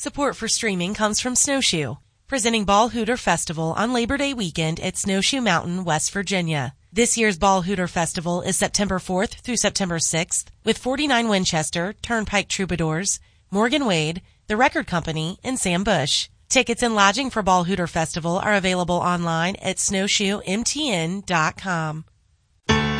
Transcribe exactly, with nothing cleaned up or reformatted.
Support for streaming comes from Snowshoe, presenting Ball Hooter Festival on Labor Day weekend at Snowshoe Mountain, West Virginia. This year's Ball Hooter Festival is September fourth through September sixth with forty-nine Winchester, Turnpike Troubadours, Morgan Wade, The Record Company, and Sam Bush. Tickets and lodging for Ball Hooter Festival are available online at snowshoe m t n dot com.